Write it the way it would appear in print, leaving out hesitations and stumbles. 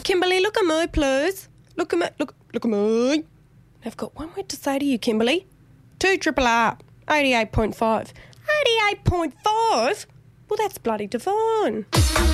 Kimberly, look at me, please. Look at me. Look at me. I've got one word to say to you, Kimberly. 2 triple R, 88.5. 88.5? Well, that's bloody divine.